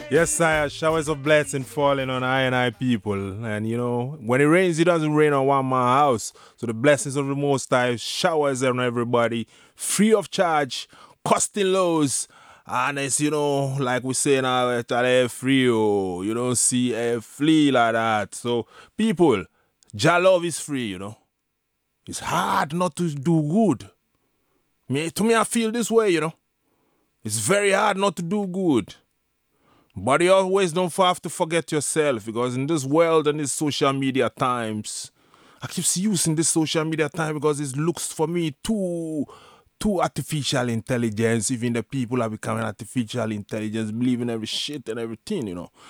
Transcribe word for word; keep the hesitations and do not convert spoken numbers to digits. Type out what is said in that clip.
Yes, sire. Showers of blessing falling on I and I people. And you know, when it rains, it doesn't rain on one man house. So the blessings of the Most High showers on everybody, free of charge, costing lows. And it's, you know, like we say now, it's air free, oh, you don't see a flea like that. So, people, Jah love is free, you know. It's hard not to do good. Me, to me, I feel this way, you know. It's very hard not to do good. But you always don't have to forget yourself, because in this world and this social media times, I keep using this social media time because it looks for me too too artificial intelligence. Even the people are becoming artificial intelligence, believing every shit and everything, you know.